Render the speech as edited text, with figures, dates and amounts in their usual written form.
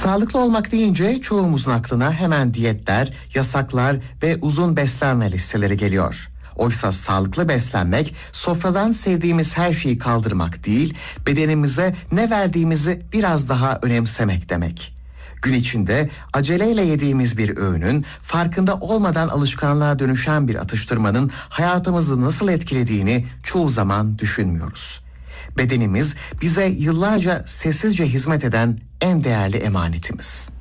Sağlıklı olmak deyince çoğumuzun aklına hemen diyetler, yasaklar ve uzun beslenme listeleri geliyor. Oysa sağlıklı beslenmek, sofradan sevdiğimiz her şeyi kaldırmak değil, bedenimize ne verdiğimizi biraz daha önemsemek demek. Gün içinde aceleyle yediğimiz bir öğünün, farkında olmadan alışkanlığa dönüşen bir atıştırmanın hayatımızı nasıl etkilediğini çoğu zaman düşünmüyoruz. Bedenimiz bize yıllarca sessizce hizmet eden en değerli emanetimiz.